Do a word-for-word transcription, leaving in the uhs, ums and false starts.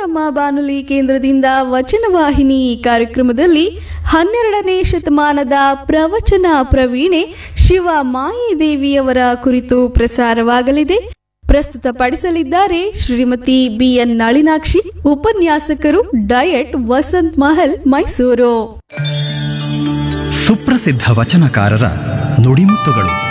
ನಮ್ಮ ಬಾನುಲಿ ಕೇಂದ್ರದಿಂದ ವಚನವಾಹಿನಿ ಕಾರ್ಯಕ್ರಮದಲ್ಲಿ ಹನ್ನೆರಡನೇ ಶತಮಾನದ ಪ್ರವಚನ ಪ್ರವೀಣೆ ಶಿವ ಮಾಯೇದೇವಿಯವರ ಕುರಿತು ಪ್ರಸಾರವಾಗಲಿದೆ. ಪ್ರಸ್ತುತಪಡಿಸಲಿದ್ದಾರೆ ಶ್ರೀಮತಿ ಬಿಎನ್ ನಳಿನಾಕ್ಷಿ. ಉಪನ್ಯಾಸಕರು ಡಯಟ್ ವಸಂತ್ ಮಹಲ್, ಮೈಸೂರು. ಸುಪ್ರಸಿದ್ಧ ವಚನಕಾರರ ನುಡಿಮುತ್ತುಗಳು.